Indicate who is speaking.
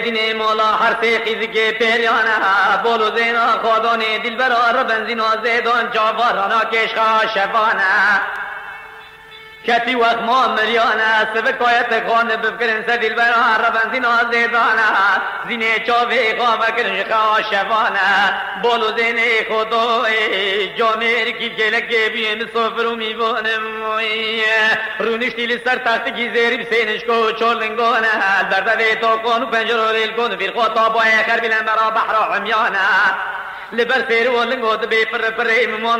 Speaker 1: دین مولا هر تیخیز که پیریانه بولو زینا خودانی دل برار بنزین و زیدان جاوارانا کشخا شفانه کتی وقت ما مریانه سبک باید خانه بفکرن سه دل برار بنزین و زیدانه زینه چاوه خواه کرن شخا شفانه بولو زینه خدای جامعه کی گلگه بیم سفرو میبانم رونشتی لسر تخت کی زیری بسینش کو چولنگانه درده تو کن و پنجر ریل کن بیر خطا با اخر بلن برا بحر عمیانه لبر سیر و لنگود بی پر پر ایمان